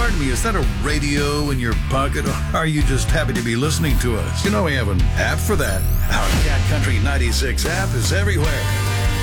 Pardon me, is that a radio in your pocket, or are you just happy to be listening to us? You know we have an app for that. Our Cat Country 96 app is everywhere.